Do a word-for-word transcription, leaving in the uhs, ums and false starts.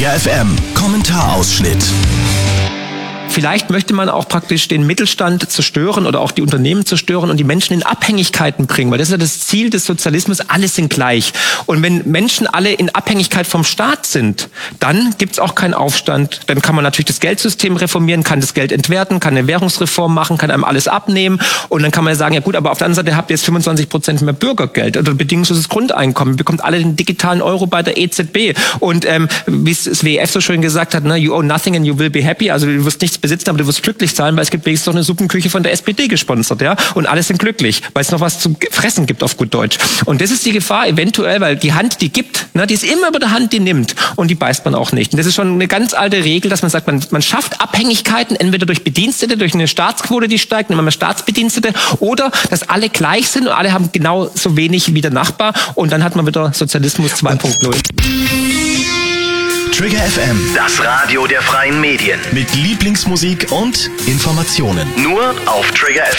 Trigger F M Kommentarausschnitt. Vielleicht möchte man auch praktisch den Mittelstand zerstören oder auch die Unternehmen zerstören und die Menschen in Abhängigkeiten bringen, weil das ist ja das Ziel des Sozialismus, alle sind gleich. Und wenn Menschen alle in Abhängigkeit vom Staat sind, dann gibt's auch keinen Aufstand. Dann kann man natürlich das Geldsystem reformieren, kann das Geld entwerten, kann eine Währungsreform machen, kann einem alles abnehmen und dann kann man ja sagen, ja gut, aber auf der anderen Seite habt ihr jetzt fünfundzwanzig Prozent mehr Bürgergeld oder bedingungsloses Grundeinkommen, bekommt alle den digitalen Euro bei der E Z B und ähm, wie es das W E F so schön gesagt hat, ne, you owe nothing and you will be happy, also du wirst nichts besitzen, aber du wirst glücklich sein, weil es gibt wenigstens noch eine Suppenküche von der S P D gesponsert, ja, und alle sind glücklich, weil es noch was zu fressen gibt auf gut Deutsch. Und das ist die Gefahr eventuell, weil die Hand, die gibt, ne, die ist immer über der Hand, die nimmt und die beißt man auch nicht. Und das ist schon eine ganz alte Regel, dass man sagt, man, man schafft Abhängigkeiten entweder durch Bedienstete, durch eine Staatsquote, die steigt, nehmen wir mal Staatsbedienstete, oder dass alle gleich sind und alle haben genau so wenig wie der Nachbar und dann hat man wieder Sozialismus zwei Punkt null. Trigger F M, Das Radio der freien Medien. mit Lieblingsmusik und Informationen. Nur auf Trigger F M.